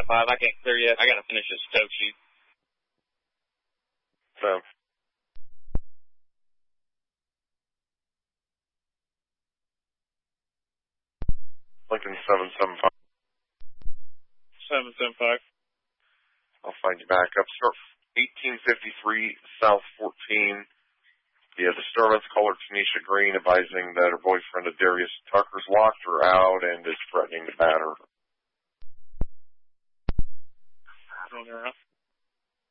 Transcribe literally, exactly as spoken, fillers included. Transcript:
five. I can't clear yet. I got to finish this stoke sheet. So. Lincoln seven seven five. seven seven five. I'll find you back up. Start eighteen fifty-three South fourteen. Yeah, disturbance caller Tanisha Green advising that her boyfriend Darius Tucker's locked her out and is threatening to batter her. On her, huh?